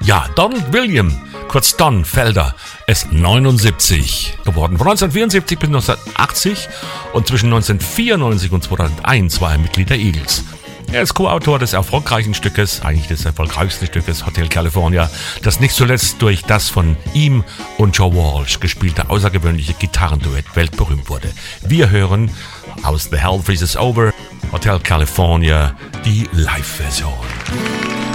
Ja, Donald William, kurz Don Felder, ist 79 geworden. Von 1974 bis 1980 und zwischen 1994 und 2001 war er Mitglied der Eagles. Er ist Co-Autor des erfolgreichen Stückes, eigentlich des erfolgreichsten Stückes, Hotel California, das nicht zuletzt durch das von ihm und Joe Walsh gespielte außergewöhnliche Gitarrenduett weltberühmt wurde. Wir hören aus The Hell Freezes Over, Hotel California, die Live-Version.